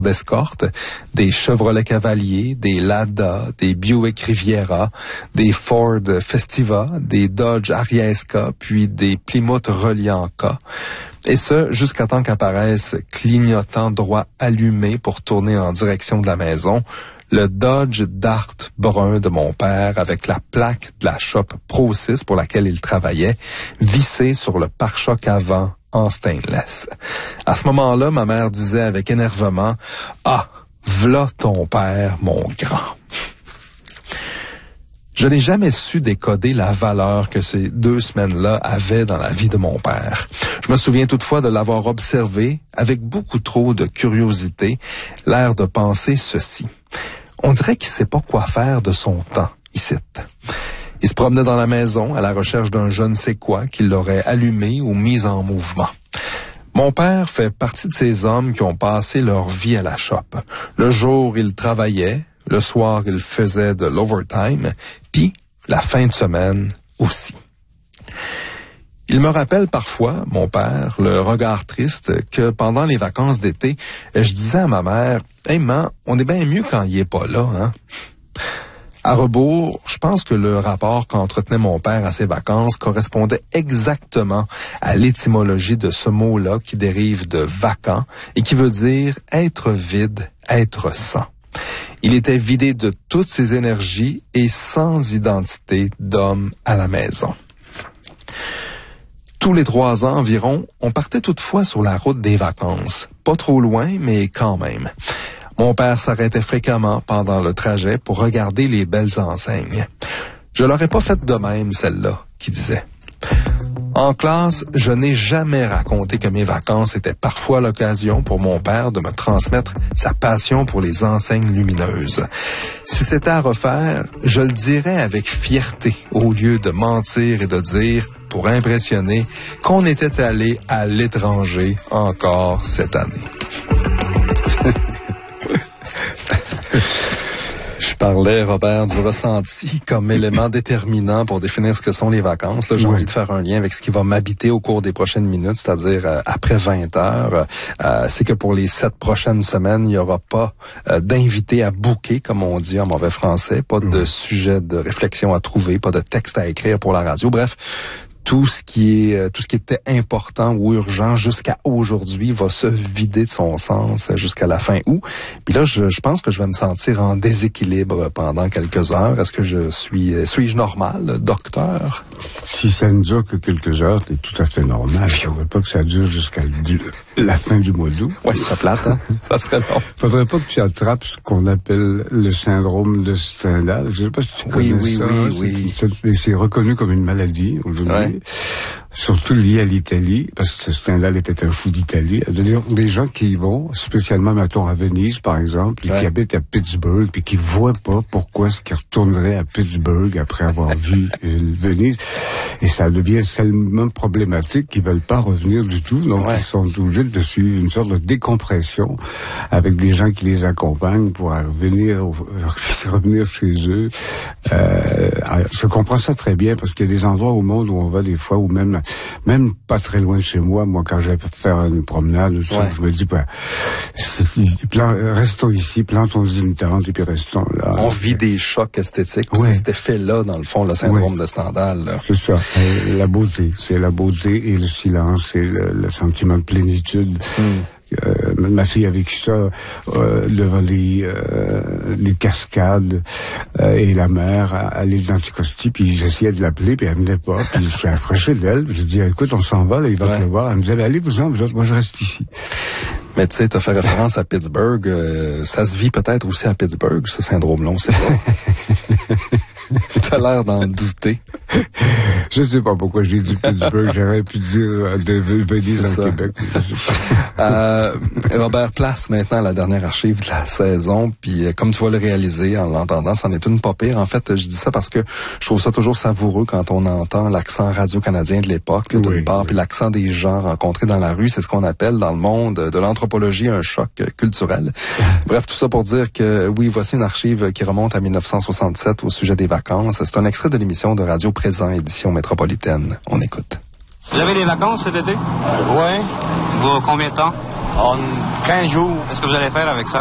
d'escorte, des Chevrolet Cavalier, des Lada, des Buick Riviera, des Ford Festiva, des Dodge Ariesca, puis des Plymouth Reliant K. Et ce, jusqu'à temps qu'apparaisse, clignotant droit allumé pour tourner en direction de la maison, le Dodge Dart brun de mon père avec la plaque de la shop Pro 6 pour laquelle il travaillait, vissée sur le pare-choc avant en stainless. À ce moment-là, ma mère disait avec énervement « Ah, v'là ton père, mon grand ». Je n'ai jamais su décoder la valeur que ces 2 semaines-là avaient dans la vie de mon père. Je me souviens toutefois de l'avoir observé avec beaucoup trop de curiosité, l'air de penser ceci. On dirait qu'il sait pas quoi faire de son temps, ici. Il se promenait dans la maison à la recherche d'un je ne sais quoi qui l'aurait allumé ou mis en mouvement. Mon père fait partie de ces hommes qui ont passé leur vie à la shop. Le jour, il travaillait, le soir, il faisait de l'overtime, puis la fin de semaine aussi. Il me rappelle parfois, mon père, le regard triste, que pendant les vacances d'été, je disais à ma mère « Hey, man, on est bien mieux quand il est pas là, hein? » À rebours, je pense que le rapport qu'entretenait mon père à ses vacances correspondait exactement à l'étymologie de ce mot-là qui dérive de vacant et qui veut dire être vide, être sans. Il était vidé de toutes ses énergies et sans identité d'homme à la maison. Tous les 3 ans environ, on partait toutefois sur la route des vacances. Pas trop loin, mais quand même. Mon père s'arrêtait fréquemment pendant le trajet pour regarder les belles enseignes. Je l'aurais pas faite de même, celle-là, qui disait. En classe, je n'ai jamais raconté que mes vacances étaient parfois l'occasion pour mon père de me transmettre sa passion pour les enseignes lumineuses. Si c'était à refaire, je le dirais avec fierté au lieu de mentir et de dire, pour impressionner, qu'on était allé à l'étranger encore cette année. Je parlais, Robert, du ressenti comme élément déterminant pour définir ce que sont les vacances. Là, j'ai envie de faire un lien avec ce qui va m'habiter au cours des prochaines minutes, c'est-à-dire après 20 heures. C'est que pour les 7 prochaines semaines, il n'y aura pas d'invité à booker, comme on dit en mauvais français, pas de sujet de réflexion à trouver, pas de texte à écrire pour la radio. Bref, tout ce qui était important ou urgent jusqu'à aujourd'hui va se vider de son sens jusqu'à la fin août. Puis là, je pense que je vais me sentir en déséquilibre pendant quelques heures. Est-ce que suis-je normal, docteur? Si ça ne dure que quelques heures, c'est tout à fait normal. Je ne veux pas que ça dure jusqu'à la fin du mois d'août. Oui, ce serait plate, hein? Ça serait long. Faudrait pas que tu attrapes ce qu'on appelle le syndrome de Stendhal. Je sais pas si tu connais ça. Oui. C'est reconnu comme une maladie aujourd'hui. Ouais. Surtout lié à l'Italie, parce que Stendhal était un fou d'Italie. C'est-à-dire des gens qui y vont, spécialement, mettons, à Venise, par exemple, et qui habitent à Pittsburgh, puis qui voient pas pourquoi est-ce qu'ils retourneraient à Pittsburgh après avoir vu Venise. Et ça devient tellement problématique qu'ils veulent pas revenir du tout. Donc, ils sont obligés de suivre une sorte de décompression avec des gens qui les accompagnent pour revenir chez eux. Je comprends ça très bien parce qu'il y a des endroits au monde où on va des fois, ou même pas très loin de chez moi, quand je vais faire une promenade, je me dis, restons ici, plantons une tente et puis restons là. On vit des chocs esthétiques. C'est cet effet-là, dans le fond, le syndrome de Stendhal. Là. C'est ça. La beauté. C'est la beauté et le silence et le sentiment de plénitude. Ma fille a vécu ça devant les cascades et la mer à l'île d'Anticosti, puis j'essayais de l'appeler, puis elle venait pas, puis je suis approché d'elle, j'ai dit écoute, on s'en va, là, il va pleuvoir. Elle me disait allez-vous-en, vous autres, moi je reste ici. Mais tu sais, t'as fait référence à Pittsburgh, ça se vit peut-être aussi à Pittsburgh, ce syndrome-là, on sait pas. T'as l'air d'en douter. Je sais pas pourquoi j'ai dit Pittsburgh, j'aurais pu dire de Venise en Québec. Robert, place maintenant la dernière archive de la saison, puis comme tu vas le réaliser en l'entendant, c'en est une pas pire. En fait, je dis ça parce que je trouve ça toujours savoureux quand on entend l'accent radio-canadien de l'époque, d'une part, puis l'accent des gens rencontrés dans la rue. C'est ce qu'on appelle dans le monde de l'anthropologie un choc culturel. Bref, tout ça pour dire que oui, voici une archive qui remonte à 1967 au sujet des vacances. C'est un extrait de l'émission de Radio Présent, édition métropolitaine. On écoute. Vous avez des vacances cet été? Oui. Vous, combien de temps? En 15 jours. Qu'est-ce que vous allez faire avec ça?